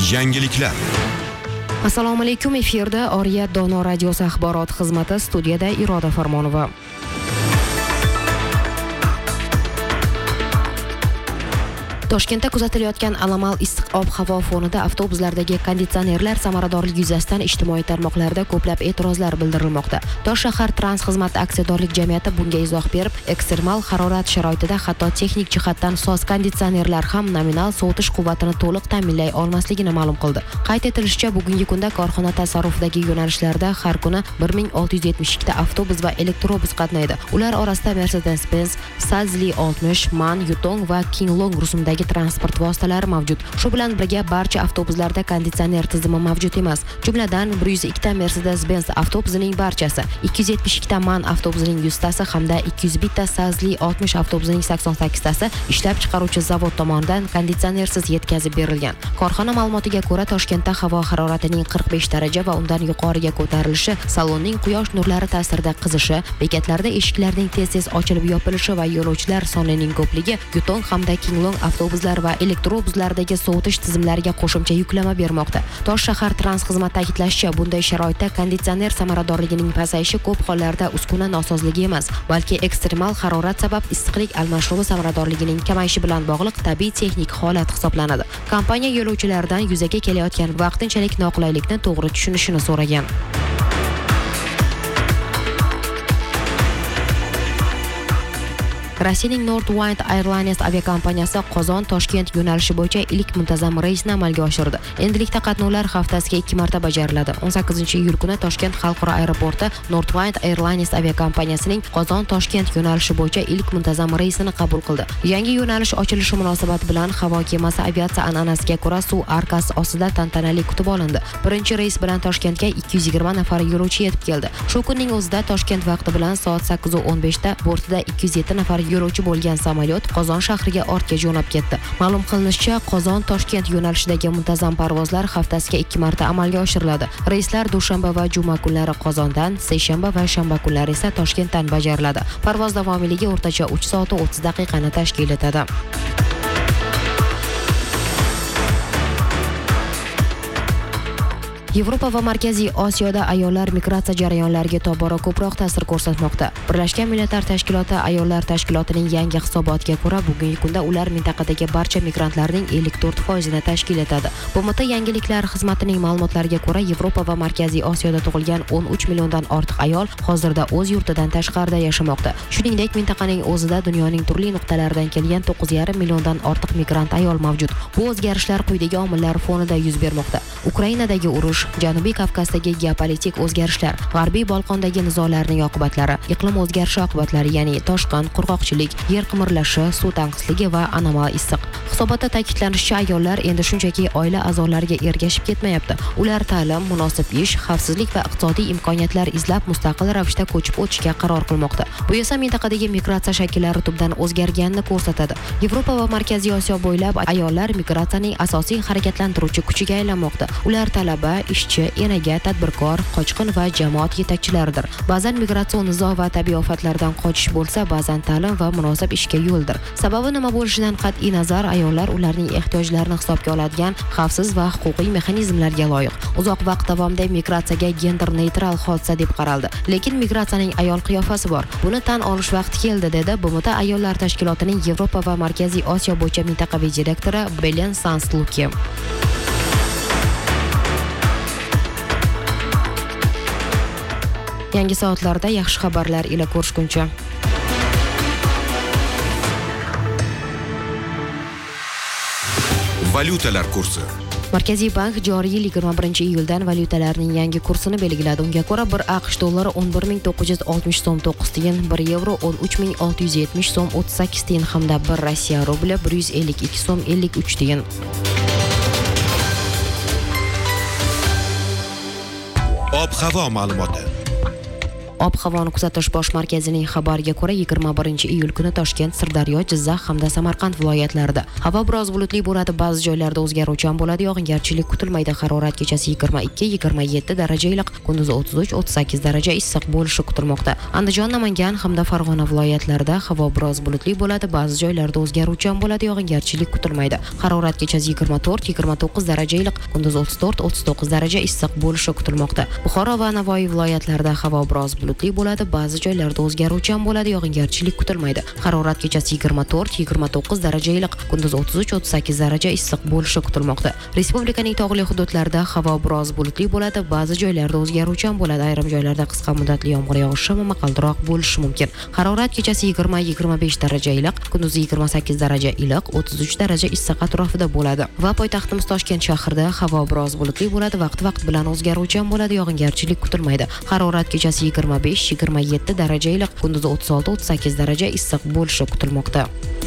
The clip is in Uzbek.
Yangiliklar. Assalomu alaykum, efirda Oriya Dono radiosi axborot xizmati, studiyada Iroda Farmonova. Toshkentda kuzatilayotgan anomal issiq ob-havo fonida avtobuslardagi konditsionerlar samaradorligi yuzasidan ijtimoiy tarmoqlarda ko'plab e'tirozlar bildirilmoqda. Tosh shahar transport aksiyadorlik jamiyati bunga izoh berib, ekstremal harorat sharoitida hatto texnik jihatdan soz konditsionerlar ham nominal sovutish quvvatini to'liq ta'minlay olmasligini ma'lum qildi. Qayd etilishicha, bugungi kunda korxona tasarrufidagi yo'nalishlarda har kuni 1672 ta avtobus va elektrobus qatnaydi. Ular orasida Mercedes-Benz, Sazli 60, MAN, Yutong va Kinglong rusumdagi transport vositalari mavjud. Shu bilan birga barcha avtobuslarda konditsioner tizimi mavjud emas. Jumladan 102 ta Mercedes-Benz avtobusining barchasi, 272 ta MAN avtobusining 100 tasi hamda 201 ta Sazli 60 avtobusining 88 tasi ishlab chiqaruvchi zavod tomonidan konditsionersiz yetkazib berilgan. Korxona ma'lumotiga ko'ra, Toshkentda havo haroratining 45 daraja va undan yuqoriga ko'tarilishi, salonning quyosh nurlari ta'sirida qizishi, bekatlarda eshiklarning tez-tez ochilib yopilishi va yo'lovchilar sonining ko'pligi Yutong hamda Kinglong avtobuslar va elektrobuslardagi sovutish tizimlariga qo'shimcha yuklama bermoqda. Tosh shahar transport xizmati ta'kidlashicha, bunday sharoitda konditsioner samaradorligining pasayishi ko'p hollarda uskuna nosozligi emas, balki ekstremal harorat sabab issiqlik almashinuvi samaradorligining kamayishi bilan bog'liq tabiiy texnik holat hisoblanadi. Kompaniya yo'lovchilardan yuzaga kelayotgan vaqtinchalik noqulaylikni to'g'ri tushunishini so'ragan. Rossiyaning Northwind Airlines aviakompaniyasi Qozon-Toshkent yo'nalishi bo'yicha ilk muntazam reysni amalga oshirdi. Endilikda qatnovlar haftasiga 2 marta bajariladi. 18-iyul kuni Toshkent xalqaro aeroporti Northwind Airlines aviakompaniyasining Qozon-Toshkent yo'nalishi bo'yicha ilk muntazam reysini qabul qildi. Yangi yo'nalish ochilishi munosabati bilan havo kemasi aviatsiya an'anasiga ko'ra suv arkasi ostida tantanali kutib olindi. Birinchi reys bilan Toshkentga 220 nafar yo'lovchi yetib keldi. Shu kunning o'zida Toshkent vaqti bilan soat 8:15 da bortida 207 nafar yo'lovchi bo'lgan samolyot Qozon shahriga ortga jo'nab ketdi. Ma'lum qilinishicha, Qozon-Toshkent yo'nalishidagi muntazam parvozlar haftasiga 2 marta amalga oshiriladi. Reyslar dushanba va juma kunlari Qozondan, seshanba va shanba kunlari esa Toshkentdan bajariladi. Parvoz davomiyligi o'rtacha 3 soat 30 daqiqani tashkil etadi. Yevropa va Markaziy Osiyoda ayollar migratsiya jarayonlariga tobora ko'proq ta'sir ko'rsatmoqda. Birlashgan Millatlar Tashkiloti ayollar tashkilotining yangi hisobotiga ko'ra, bugungi kunda ular mintaqadagi barcha migrantlarning 54% tashkil etadi. BMT yangiliklar xizmatining ma'lumotlariga ko'ra, Yevropa va Markaziy Osiyoda tug'ilgan 13 milliondan ortiq ayol hozirda o'z yurtidan tashqarida yashamoqda. Shuningdek, mintaqaning o'zida dunyoning turli nuqtalaridan kelgan 9,5 milliondan ortiq migrant ayol mavjud. Bu o'zgarishlar quyidagi omillar fonida yuz bermoqda: Ukrainadagi urush, Janubiy Kavkazdagi geopolitik o'zgarishlar, G'arbiy Bolqondagi nizolarning oqibatlari, iqlim o'zgarishi oqibatlari, ya'ni toshqin, qurg'oqchilik, yer qimirlashi, suv tanqisligi va anomal issiq. Hisobotda ta'kidlanishicha, ayollar endi shunchaki oila a'zolariga ergashib ketmayapti. Ular ta'lim, munosib ish, xavfsizlik va iqtisodiy imkoniyatlar izlab mustaqil ravishda ko'chib o'tishga qaror qilmoqda. Bu esa mintaqadagi migratsiya shakllari tubdan o'zgarganini ko'rsatadi. Yevropa va Markaziy Osiyo bo'ylab ayollar migratsiyaning asosiy harakatlantiruvchi kuchiga aylanmoqda. Ular talaba, ishchi, enaga, tadbirkor, qochqin va jamoat yetakchilaridir. Ba'zan migratsion nizo va tabiiy ofatlardan qochish bo'lsa, ba'zan ta'lim va munosib ishga yo'ldir. Sababi nima bo'lishidan qat'iy nazar, ayollar ularning ehtiyojlarini hisobga oladigan xavfsiz va huquqiy mexanizmlarga loyiq. Uzoq vaqt davomida migratsiyaga gender neytral hodisa deb qaraldi. Lekin migratsiyaning ayol qiyofasi bor. Buni tan olish vaqti keldi, dedi BMT ayollar tashkilotining Yevropa va Markaziy Osiyo bo'yicha mintaqaviy direktori Belen Sans-Luki. Yangi soatlarda yaxshi xabarlar ila ko'rishguncha. Valyutalar kursi. Markaziy bank joriy yil 21-iyuldan valyutalarning yangi kursini belgiladi. Unga ko'ra 1 AQSh dollari 11.960 so'm 9 tiyin, 1 yevro 13.670 so'm 38 tiyin hamda 1 Rossiya rubli 152 so'm 53 tiyin. Ob-havo ma'lumoti. Ob-havoni kuzatish bosh markazining xabariga ko'ra 21-iyul kuni Toshkent, Sirdaryo, Jizzax hamda Samarqand viloyatlarida havo biroz bulutli bo'ladi, ba'zi joylarda o'zgaruvchan bo'ladi, yog'ingarchilik kutilmaydi. Harorat kechasi 22-27 daraja iliq, kunduzi 33-38 daraja issiq bo'lishi kutilmoqda. Andijon, Namangan hamda Farg'ona viloyatlarida havo biroz bulutli bo'ladi, ba'zi joylarda o'zgaruvchan bo'ladi, yog'ingarchilik kutilmaydi. Harorat kechasi 24-29 daraja iliq, kunduzi 34-39 daraja issiq bo'lishi kutilmoqda. Buxoro va Navoiy viloyatlarida havo biroz bulutli bo'ladi, ba'zi joylarda o'zgaruvchan bo'ladi, yog'ingarchilik kutilmaydi. Harorat kechasi 24-29 daraja iliq, kunduzi 33-38 daraja issiq bo'lishi kutilmoqda. Respublikaning tog'li hududlarida havo biroz bulutli bo'ladi, ba'zi joylarda o'zgaruvchan bo'ladi, ayrim joylarda qisqa muddatli yomg'ir yog'ishi momaqaldiroq bo'lishi mumkin. Harorat kechasi 20-25 daraja iliq, kunduzi 28 daraja iliq, 33 daraja issiq atrofida bo'ladi. Va poytaxtimiz Toshkent shahrida havo biroz bulutli bo'ladi, vaqt bilan o'zgaruvchan bo'ladi, yog'ingarchilik kutilmaydi. Harorat kechasi 25-27 daraja iliq, kunduzi 36-38 daraja issiq bo'lishi kutilmoqda.